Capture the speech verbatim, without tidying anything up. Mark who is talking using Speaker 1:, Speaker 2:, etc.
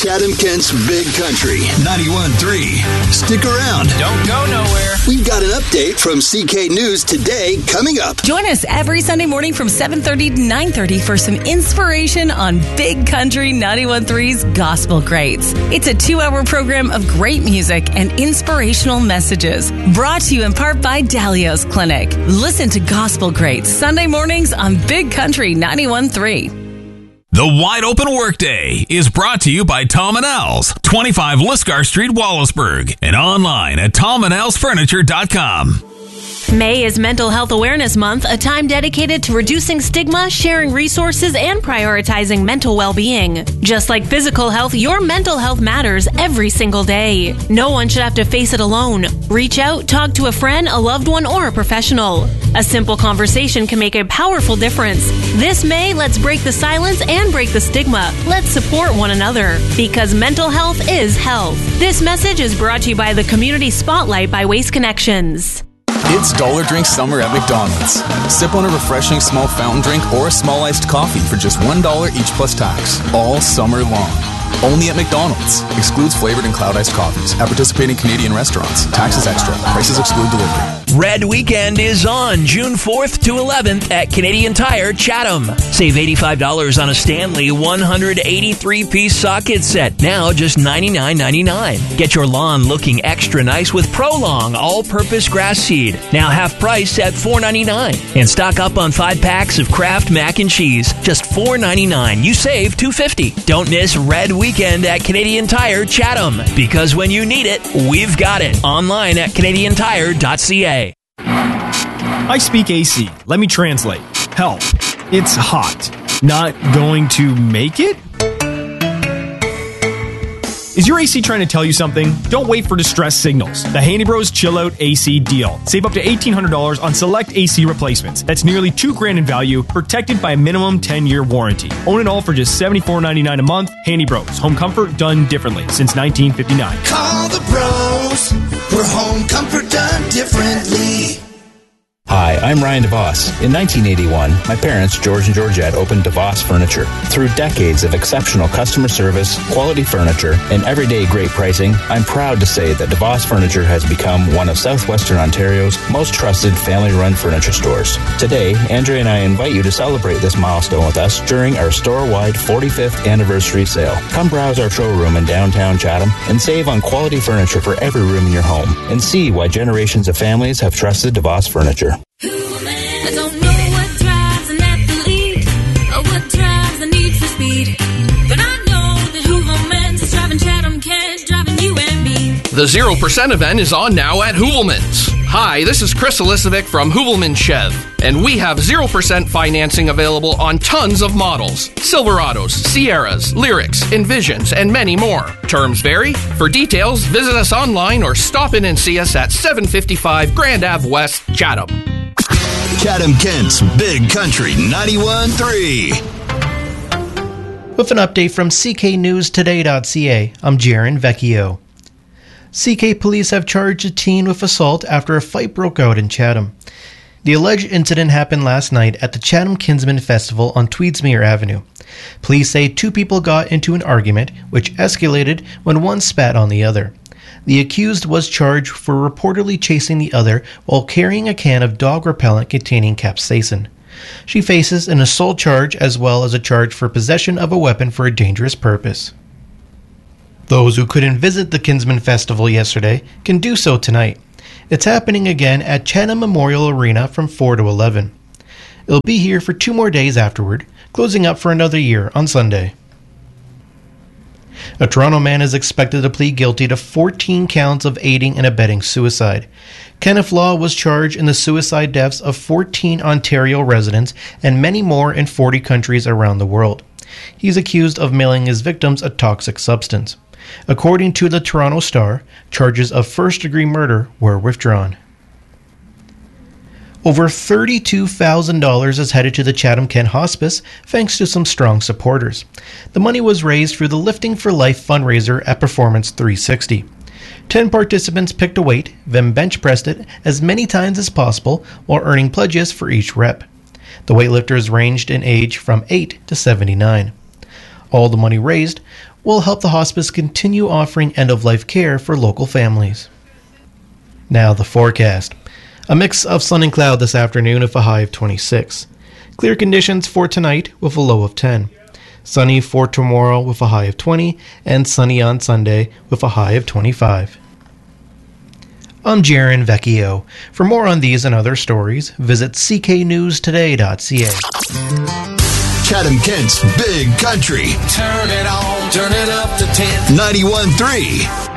Speaker 1: Chatham-Kent's Big Country, ninety-one point three. Stick around.
Speaker 2: Don't go nowhere.
Speaker 1: We've got an update from C K News Today coming up.
Speaker 3: Join us every Sunday morning from seven thirty to nine thirty for some inspiration on Big Country ninety-one point three's Gospel Greats. It's a two-hour program of great music and inspirational messages. Brought to you in part by Dalios Clinic. Listen to Gospel Greats Sunday mornings on Big Country ninety-one point three.
Speaker 4: The Wide Open Workday is brought to you by Tom and Al's, twenty-five Lisgar Street, Wallaceburg, and online at tom and als furniture dot com.
Speaker 5: May is Mental Health Awareness Month, a time dedicated to reducing stigma, sharing resources, and prioritizing mental well-being. Just like physical health, your mental health matters every single day. No one should have to face it alone. Reach out, talk to a friend, a loved one, or a professional. A simple conversation can make a powerful difference. This May, let's break the silence and break the stigma. Let's support one another, because mental health is health. This message is brought to you by the Community Spotlight by Waste Connections.
Speaker 6: It's Dollar Drink Summer at McDonald's. Sip on a refreshing small fountain drink or a small iced coffee for just one dollar each plus tax, all summer long. Only at McDonald's. Excludes flavored and cloud iced coffees. At participating Canadian restaurants. Taxes extra. Prices exclude delivery.
Speaker 2: Red Weekend is on June fourth to eleventh at Canadian Tire, Chatham. Save eighty-five dollars on a Stanley one hundred eighty-three piece socket set. Now just ninety-nine ninety-nine. Get your lawn looking extra nice with Prolong all-purpose grass seed. Now half price at four ninety-nine. And stock up on five packs of Kraft mac and cheese. Just four ninety-nine. You save two fifty. Don't miss Red Weekend at Canadian Tire, Chatham. Because when you need it, we've got it. Online at canadian tire dot c a.
Speaker 7: I speak A C. Let me translate. Help. It's hot. Not going to make it? Is your A C trying to tell you something? Don't wait for distress signals. The Handy Bros Chill Out A C deal. Save up to eighteen hundred dollars on select A C replacements. That's nearly two grand in value, protected by a minimum ten-year warranty. Own it all for just seventy-four ninety-nine a month. Handy Bros. Home comfort done differently since nineteen fifty-nine.
Speaker 8: Call the pros for home comfort done differently.
Speaker 9: Hi, I'm Ryan DeVos. In nineteen eighty-one, my parents, George and Georgette, opened DeVos Furniture. Through decades of exceptional customer service, quality furniture, and everyday great pricing, I'm proud to say that DeVos Furniture has become one of Southwestern Ontario's most trusted family-run furniture stores. Today, Andrea and I invite you to celebrate this milestone with us during our store-wide forty-fifth anniversary sale. Come browse our showroom in downtown Chatham and save on quality furniture for every room in your home, and see why generations of families have trusted DeVos Furniture.
Speaker 10: I don't know what drives an athlete or what drives the need for speed, but I know that Hoovelman's is driving Chatham-Kent, driving you and me.
Speaker 11: The zero percent event is on now at Hoovelman's. Hi, this is Chris Elisovic from Hoovelman Chev, and we have zero percent financing available on tons of models. Silverados, Sierras, Lyrics, Envisions, and many more. Terms vary. For details, visit us online or stop in and see us at seven fifty-five Grand Ave West, Chatham.
Speaker 1: Chatham-Kent's Big Country ninety-one point three.
Speaker 12: With an update from c k news today dot c a, I'm Jaron Vecchio. C K police have charged a teen with assault after a fight broke out in Chatham. The alleged incident happened last night at the Chatham Kinsman Festival on Tweedsmuir Avenue. Police say two people got into an argument, which escalated when one spat on the other. The accused was charged for reportedly chasing the other while carrying a can of dog repellent containing capsaicin. She faces an assault charge as well as a charge for possession of a weapon for a dangerous purpose. Those who couldn't visit the Kinsman Festival yesterday can do so tonight. It's happening again at Chatham Memorial Arena from four to eleven. It'll be here for two more days afterward, closing up for another year on Sunday. A Toronto man is expected to plead guilty to fourteen counts of aiding and abetting suicide. Kenneth Law was charged in the suicide deaths of fourteen Ontario residents and many more in forty countries around the world. He's accused of mailing his victims a toxic substance. According to the Toronto Star, charges of first-degree murder were withdrawn. Over thirty-two thousand dollars is headed to the Chatham-Kent Hospice thanks to some strong supporters. The money was raised through the Lifting for Life fundraiser at Performance three sixty. Ten participants picked a weight, then bench pressed it as many times as possible while earning pledges for each rep. The weightlifters ranged in age from eight to seventy-nine. All the money raised will help the hospice continue offering end-of-life care for local families. Now the forecast. A mix of sun and cloud this afternoon with a high of twenty-six. Clear conditions for tonight with a low of ten. Sunny for tomorrow with a high of twenty, and sunny on Sunday with a high of twenty-five. I'm Jaron Vecchio. For more on these and other stories, visit c k news today dot c a.
Speaker 1: Chatham Kent's Big Country.
Speaker 8: Turn it on, turn it up to ten.
Speaker 1: ninety-one point three